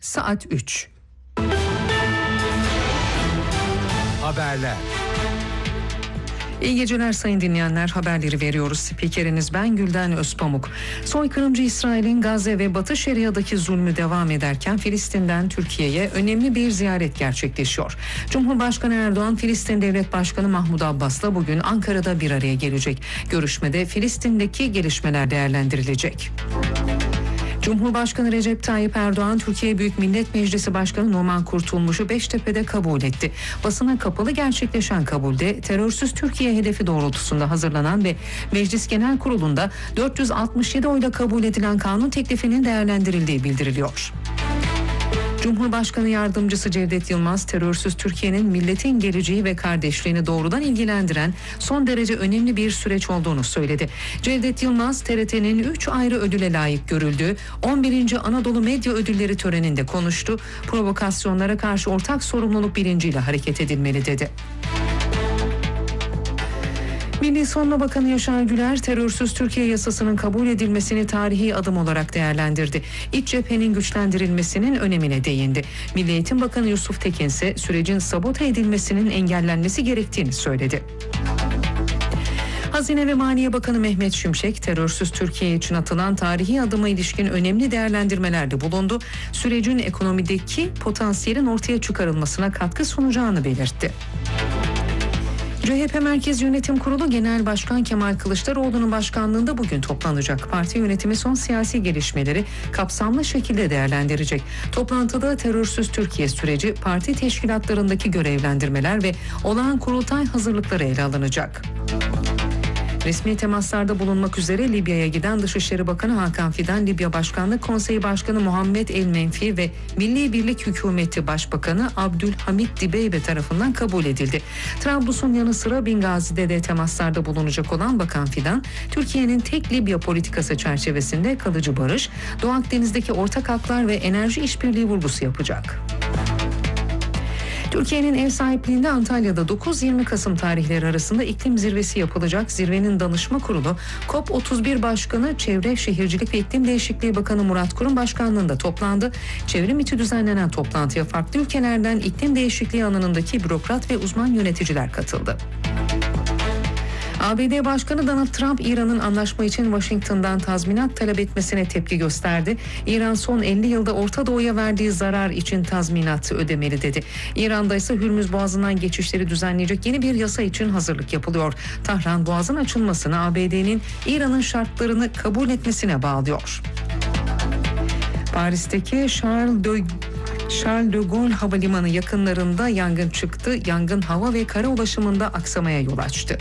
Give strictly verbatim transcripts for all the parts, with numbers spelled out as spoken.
saat üç. Haberler. İyi geceler sayın dinleyenler, haberleri veriyoruz. Spikeriniz ben Gülden Özpamuk. Soykırımcı İsrail'in Gazze ve Batı Şeria'daki zulmü devam ederken Filistin'den Türkiye'ye önemli bir ziyaret gerçekleşiyor. Cumhurbaşkanı Erdoğan, Filistin Devlet Başkanı Mahmut Abbas'la bugün Ankara'da bir araya gelecek. Görüşmede Filistin'deki gelişmeler değerlendirilecek. Cumhurbaşkanı Recep Tayyip Erdoğan, Türkiye Büyük Millet Meclisi Başkanı Numan Kurtulmuş'u Beştepe'de kabul etti. Basına kapalı gerçekleşen kabulde terörsüz Türkiye hedefi doğrultusunda hazırlanan ve Meclis Genel Kurulu'nda dört yüz altmış yedi oyla kabul edilen kanun teklifinin değerlendirildiği bildiriliyor. Cumhurbaşkanı Yardımcısı Cevdet Yılmaz, terörsüz Türkiye'nin milletin geleceği ve kardeşliğini doğrudan ilgilendiren son derece önemli bir süreç olduğunu söyledi. Cevdet Yılmaz, T R T'nin üç ayrı ödüle layık görüldüğü on birinci Anadolu Medya Ödülleri töreninde konuştu. Provokasyonlara karşı ortak sorumluluk bilinciyle hareket edilmeli dedi. Milli Savunma Bakanı Yaşar Güler, terörsüz Türkiye yasasının kabul edilmesini tarihi adım olarak değerlendirdi. İç cephenin güçlendirilmesinin önemine değindi. Milli Eğitim Bakanı Yusuf Tekin ise sürecin sabote edilmesinin engellenmesi gerektiğini söyledi. Hazine ve Maliye Bakanı Mehmet Şimşek, terörsüz Türkiye için atılan tarihi adıma ilişkin önemli değerlendirmelerde bulundu. Sürecin ekonomideki potansiyelin ortaya çıkarılmasına katkı sunacağını belirtti. C H P Merkez Yönetim Kurulu Genel Başkan Kemal Kılıçdaroğlu'nun başkanlığında bugün toplanacak. Parti yönetimi son siyasi gelişmeleri kapsamlı şekilde değerlendirecek. Toplantıda terörsüz Türkiye süreci, parti teşkilatlarındaki görevlendirmeler ve olağan kurultay hazırlıkları ele alınacak. Resmi temaslarda bulunmak üzere Libya'ya giden Dışişleri Bakanı Hakan Fidan, Libya Başkanlık Konseyi Başkanı Muhammed El Menfi ve Milli Birlik Hükümeti Başbakanı Abdülhamit Dibeybe tarafından kabul edildi. Trablus'un yanı sıra Bingazi'de de temaslarda bulunacak olan Bakan Fidan, Türkiye'nin tek Libya politikası çerçevesinde kalıcı barış, Doğu Akdeniz'deki ortak haklar ve enerji işbirliği vurgusu yapacak. Türkiye'nin ev sahipliğinde Antalya'da dokuz yirmi Kasım tarihleri arasında iklim zirvesi yapılacak. Zirvenin danışma kurulu COP otuz bir Başkanı Çevre, Şehircilik ve İklim Değişikliği Bakanı Murat Kurum başkanlığında toplandı. Çevrim içi düzenlenen toplantıya farklı ülkelerden iklim değişikliği alanındaki bürokrat ve uzman yöneticiler katıldı. A B D Başkanı Donald Trump, İran'ın anlaşma için Washington'dan tazminat talep etmesine tepki gösterdi. İran son elli yılda Orta Doğu'ya verdiği zarar için tazminat ödemeli dedi. İran'da ise Hürmüz Boğazı'ndan geçişleri düzenleyecek yeni bir yasa için hazırlık yapılıyor. Tahran, Boğaz'ın açılmasını A B D'nin İran'ın şartlarını kabul etmesine bağlıyor. Paris'teki Charles de Charles de Gaulle Havalimanı yakınlarında yangın çıktı. Yangın hava ve kara ulaşımında aksamaya yol açtı.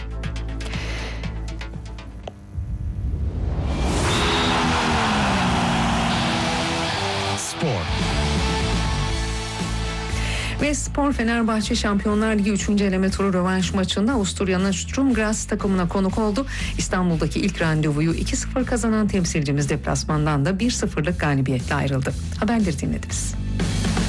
Ve spor, Fenerbahçe Şampiyonlar Ligi üçüncü eleme turu rövanş maçında Avusturya'nın Sturm Graz takımına konuk oldu. İstanbul'daki ilk randevuyu iki sıfır kazanan temsilcimiz deplasmandan da bir sıfırlık galibiyetle ayrıldı. Haberleri dinlediniz.